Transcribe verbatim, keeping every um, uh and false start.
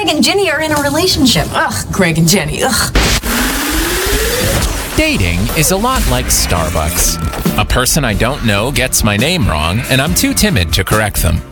and Ginny are in a relationship. Ugh, Greg and Jenny, ugh. Dating is a lot like Starbucks. A person I don't know gets my name wrong, and I'm too timid to correct them.